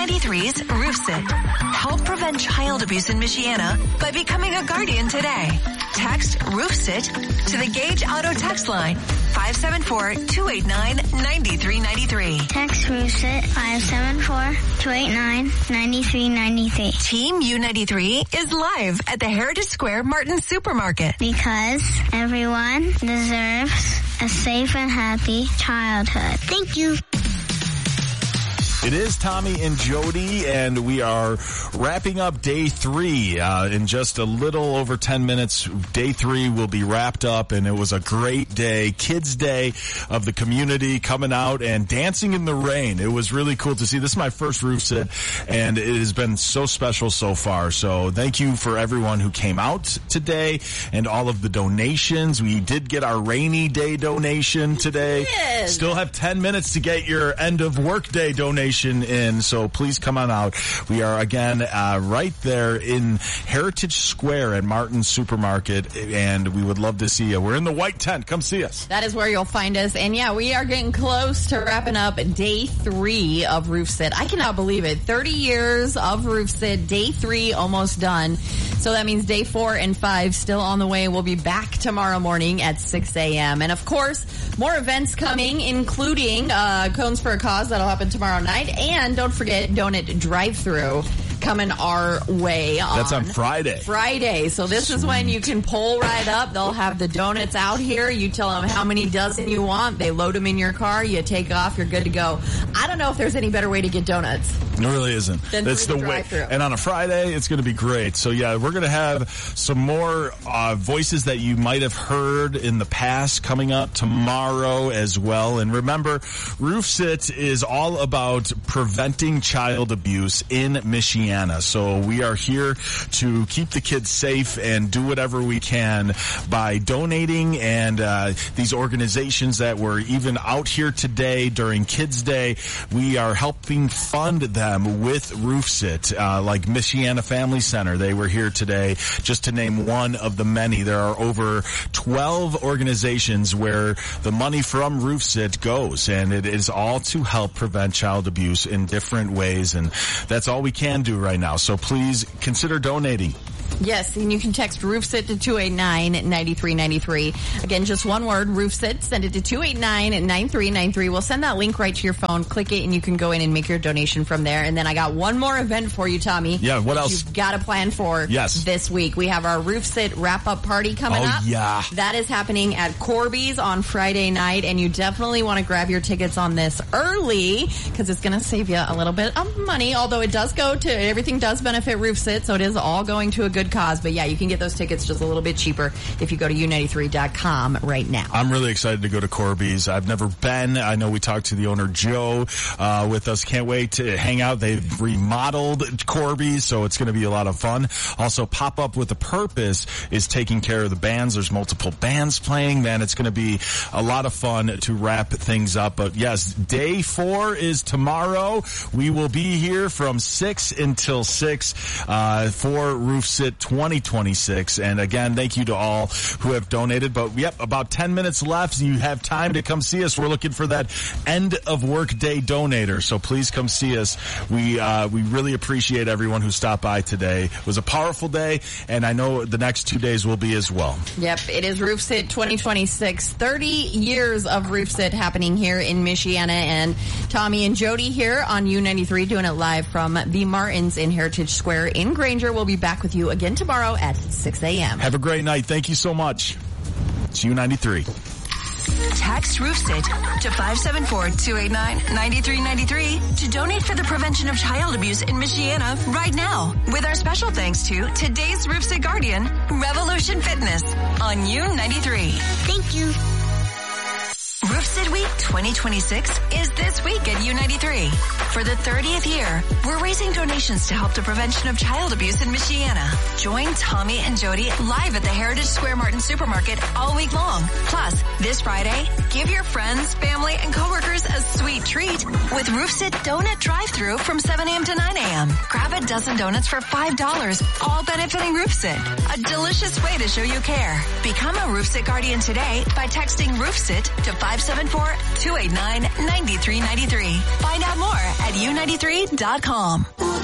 U93's Roof Sit. Help prevent child abuse in Michiana by becoming a guardian today. Text Roof Sit to the Gage Auto text line 574-289-9393. Text Roof Sit 574-289-9393. Team U93 is live at the Heritage Square Martin Supermarket. Because everyone deserves a safe and happy childhood. Thank you. It is Tommy and Jody, and we are wrapping up day 3 in just a little over 10 minutes. Day 3 will be wrapped up, and it was a great day. Kids' Day of the community coming out and dancing in the rain. It was really cool to see. This is my first Roof Sit, and it has been so special so far. So thank you for everyone who came out today and all of the donations. We did get our rainy day donation today. Yes. Still have 10 minutes to get your end of work day donation in, so please come on out. We are again right there in Heritage Square at Martin Supermarket, and we would love to see you. We're in the white tent. Come see us. That is where you'll find us. And yeah, we are getting close to wrapping up day 3 of Roof Sit. I cannot believe it. 30 years of Roof Sit. Day 3 almost done. So that means day 4 and 5 still on the way. We'll be back tomorrow morning at 6 a.m. And of course, more events coming, including Cones for a Cause. That'll happen tomorrow night. And don't forget, Donut Drive-Thru coming our way That's on Friday. So this is when you can pull right up. They'll have the donuts out here. You tell them how many dozen you want. They load them in your car. You take off. You're good to go. I don't know if there's any better way to get donuts. It really isn't. That's the way. And on a Friday, it's going to be great. So yeah, we're going to have some more voices that you might have heard in the past coming up tomorrow as well. And remember, Roof Sit is all about preventing child abuse in Michiana. So we are here to keep the kids safe and do whatever we can by donating, and these organizations that were even out here today during Kids Day, we are helping fund them with Roof Sit, like Michiana Family Center. They were here today, just to name one of the many. There are over 12 organizations where the money from Roof Sit goes, and it is all to help prevent child abuse in different ways, and that's all we can do right now. So please consider donating. Yes, and you can text Roof Sit to 289-9393. Again, just one word, Roof Sit. Send it to 289-9393. We'll send that link right to your phone. Click it, and you can go in and make your donation from there. And then I got one more event for you, Tommy. Yeah, what else? You've got to plan for this week. We have our Roof Sit wrap-up party coming up. Yeah. That is happening at Corby's on Friday night, and you definitely want to grab your tickets on this early because it's going to save you a little bit of money, although it does go to, everything does benefit Roof Sit, so it is all going to a good cause. But yeah, you can get those tickets just a little bit cheaper if you go to u93.com right now. I'm really excited to go to Corby's. I've never been. I know we talked to the owner, Joe, with us. Can't wait to hang out. They've remodeled Corby's, so it's going to be a lot of fun. Also, Pop Up with a Purpose is taking care of the bands. There's multiple bands playing. Man, it's going to be a lot of fun to wrap things up. But yes, day 4 is tomorrow. We will be here from 6 until 6 for Roof Sit 2026. And again, thank you to all who have donated. But yep, about 10 minutes left. You have time to come see us. We're looking for that end of work day donator. So please come see us. We really appreciate everyone who stopped by today. It was a powerful day, and I know the next 2 days will be as well. Yep, it is Roof Sit 2026. 30 years of Roof Sit happening here in Michiana, and Tommy and Jody here on U93 doing it live from the Martins in Heritage Square in Granger. We'll be back with you again tomorrow at 6 a.m. Have a great night. Thank you so much. It's U93. Text Roof Sit to 574-289-9393 to donate for the prevention of child abuse in Michiana right now. With our special thanks to today's Roof Sit guardian, Revolution Fitness on U93. Thank you. Roof Sit Week 2026 is this week at U93. For the 30th year, we're raising donations to help the prevention of child abuse in Michiana. Join Tommy and Jody live at the Heritage Square Martin Supermarket all week long. Plus, this Friday, give your friends, family, and coworkers a sweet treat with Roof Sit Donut Drive-Thru from 7 a.m. to 9 a.m. Grab a dozen donuts for $5, all benefiting Roof Sit. A delicious way to show you care. Become a Roof Sit guardian today by texting Roof Sit to 574-289-9393. Find out more at at U93.com.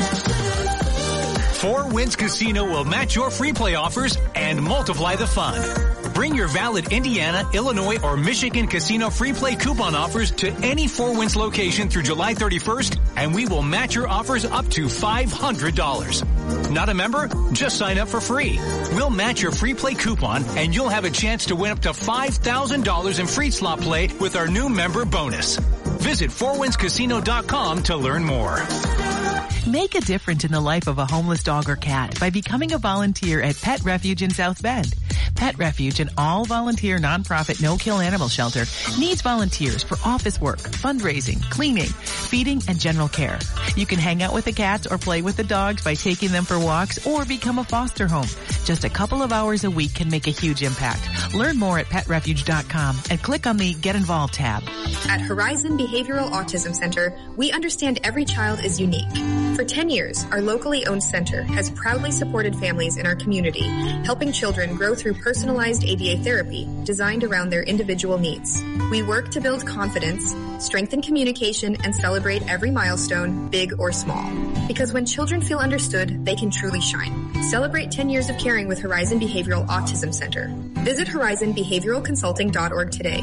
Four Winds Casino will match your free play offers and multiply the fun. Bring your valid Indiana, Illinois, or Michigan casino free play coupon offers to any Four Winds location through July 31st, and we will match your offers up to $500. Not a member? Just sign up for free. We'll match your free play coupon, and you'll have a chance to win up to $5,000 in free slot play with our new member bonus. Visit fourwindscasino.com to learn more. Make a difference in the life of a homeless dog or cat by becoming a volunteer at Pet Refuge in South Bend. Pet Refuge, an all-volunteer nonprofit no-kill animal shelter, needs volunteers for office work, fundraising, cleaning, feeding, and general care. You can hang out with the cats or play with the dogs by taking them for walks or become a foster home. Just a couple of hours a week can make a huge impact. Learn more at petrefuge.com and click on the Get Involved tab. At Horizon Behavioral Autism Center, we understand every child is unique. For 10 years, our locally owned center has proudly supported families in our community, helping children grow through personalized ABA therapy designed around their individual needs. We work to build confidence, strengthen communication, and celebrate every milestone, big or small. Because when children feel understood, they can truly shine. Celebrate 10 years of caring with Horizon Behavioral Autism Center. Visit horizonbehavioralconsulting.org today.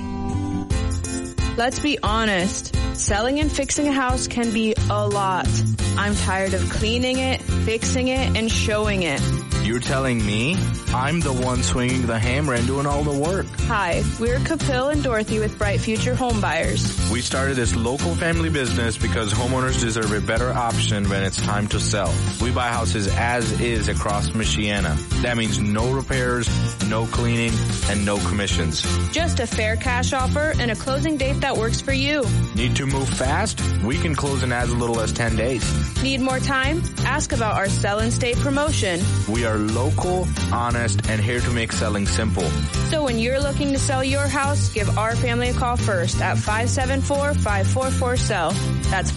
Let's be honest, selling and fixing a house can be a lot. I'm tired of cleaning it, fixing it, and showing it. You're telling me? I'm the one swinging the hammer and doing all the work. Hi, we're Kapil and Dorothy with Bright Future Home Buyers. We started this local family business because homeowners deserve a better option when it's time to sell. We buy houses as is across Michiana. That means no repairs, no cleaning, and no commissions. Just a fair cash offer and a closing date that works for you. Need to move fast? We can close in as little as 10 days. Need more time? Ask about our Sell and Stay promotion. We are local, honest, and here to make selling simple. So when you're looking to sell your house, give our family a call first at 574-544-SELL. That's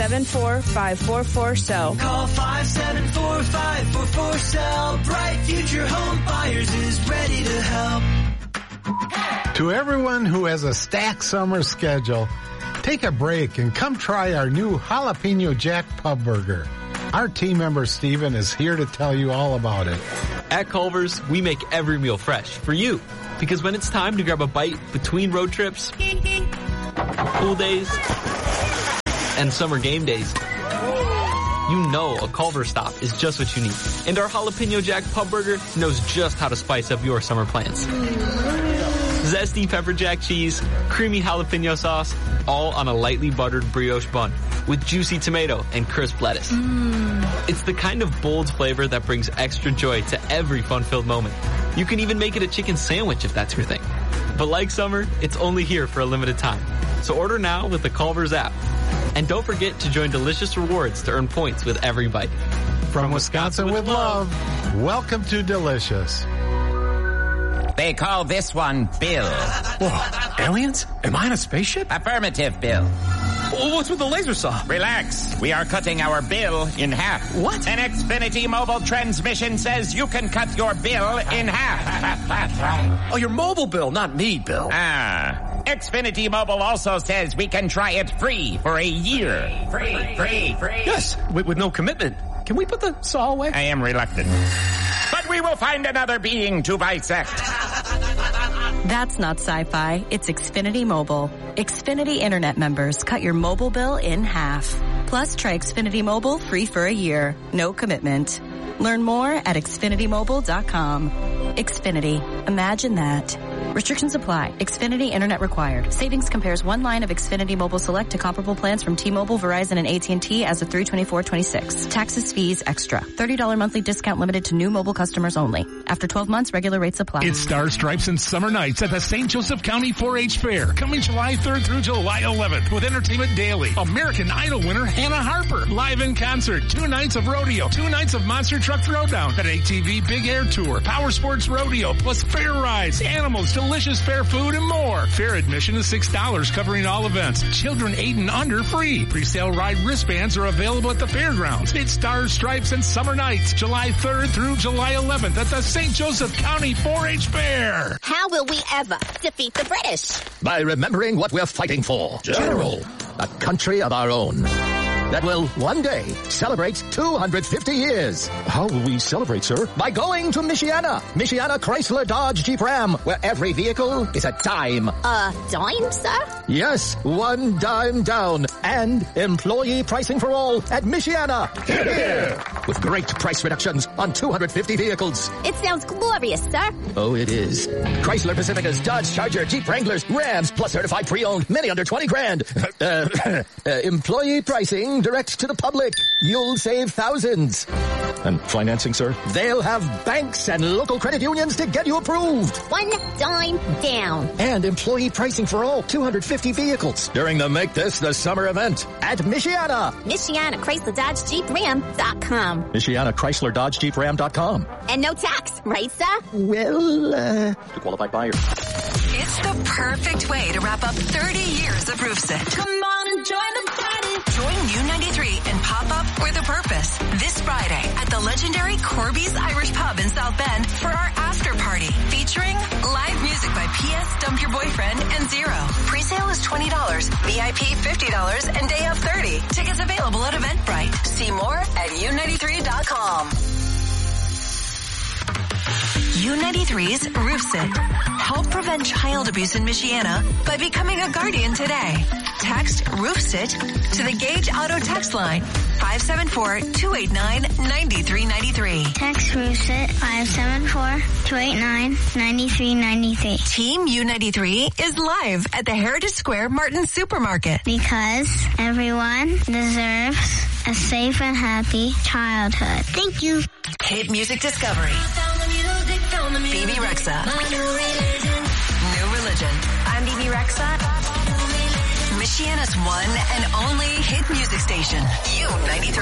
574-544-SELL. Call 574-544-SELL. Bright Future Home Buyers is ready to help. To everyone who has a stacked summer schedule, take a break and come try our new Jalapeno Jack Pub Burger. Our team member Steven is here to tell you all about it. At Culver's, we make every meal fresh for you. Because when it's time to grab a bite between road trips, pool days, and summer game days, you know a Culver's stop is just what you need. And our Jalapeno Jack Pub Burger knows just how to spice up your summer plans. Zesty pepper jack cheese, creamy jalapeno sauce, all on a lightly buttered brioche bun with juicy tomato and crisp lettuce. It's the kind of bold flavor that brings extra joy to every fun-filled moment. You can even make it a chicken sandwich if that's your thing. But like summer, it's only here for a limited time. So order now with the Culver's app. And don't forget to join Delicious Rewards to earn points with every bite. From Wisconsin with love, welcome to Delicious. They call this one Bill. Whoa, aliens? Am I in a spaceship? Affirmative, Bill. Well, what's with the laser saw? Relax. We are cutting our bill in half. What? An Xfinity mobile transmission says you can cut your bill in half. Oh, your mobile bill, not me, Bill. Xfinity Mobile also says we can try it free for a year. Free. Yes, with no commitment. Can we put the saw away? I am reluctant. But we will find another being to bisect. That's not sci-fi. It's Xfinity Mobile. Xfinity Internet members cut your mobile bill in half. Plus, try Xfinity Mobile free for a year. No commitment. Learn more at xfinitymobile.com. Xfinity. Imagine that. Restrictions apply. Xfinity Internet required. Savings compares one line of Xfinity Mobile Select to comparable plans from T-Mobile, Verizon, and AT&T as of 3/24/26. Taxes, fees, extra. $30 monthly discount limited to new mobile customers only. After 12 months, regular rates apply. It's Star Stripes and Summer Nights at the St. Joseph County 4-H Fair, coming July 3rd through July 11th with Entertainment Daily. American Idol winner Hannah Harper, live in concert. 2 nights of rodeo, 2 nights of Monster Truck Throwdown, an ATV Big Air Tour, Power Sports Rodeo, plus fair rides, animals, delicious fair food, and more. Fair admission is $6, covering all events. Children 8 and under free. Presale ride wristbands are available at the fairgrounds. It's Stars, Stripes, and Summer Nights, July 3rd through July 11th at the St. Joseph County 4-H Fair. How will we ever defeat the British? By remembering what we're fighting for. General. A country of our own. that will one day celebrate 250 years. How will we celebrate, sir? By going to Michiana. Michiana Chrysler Dodge Jeep Ram, where every vehicle is a dime. A dime, sir? Yes, one dime down. And employee pricing for all at Michiana. With great price reductions on 250 vehicles. It sounds glorious, sir. Oh, it is. Chrysler Pacificas, Dodge Charger, Jeep Wranglers, Rams, plus certified pre-owned, many under 20 grand. Employee pricing direct to the public. You'll save thousands. And financing, sir? They'll have banks and local credit unions to get you approved. One dime down. And employee pricing for all 250 vehicles during the Make This the Summer event at Michiana. Michiana Chrysler Dodge Jeep Ram.com. Michiana Chrysler Dodge Jeep Ram.com. And no tax, right, sir? Well, to qualified buyers. It's the perfect way to wrap up 30 years of Roofsit. Come on and join the party. Join U93 and Pop Up or The Purpose this Friday at the legendary Corby's Irish Pub in South Bend for our after party featuring live music by P.S. Dump Your Boyfriend and Zero. Presale is $20, VIP $50, and day of $30. Tickets available at Eventbrite. See more at U93.com. U93's Roofsit. Help prevent child abuse in Michiana by becoming a guardian today. Text Roofsit to the Gage Auto text line 574-289-9393. Text Roofsit 574-289-9393. Team U93 is live at the Heritage Square Martin Supermarket. Because everyone deserves a safe and happy childhood. Thank you. Hit Music Discovery. BB Rexa. New Religion. I'm BB Rexa. Michiana's one and only hit music station. U93.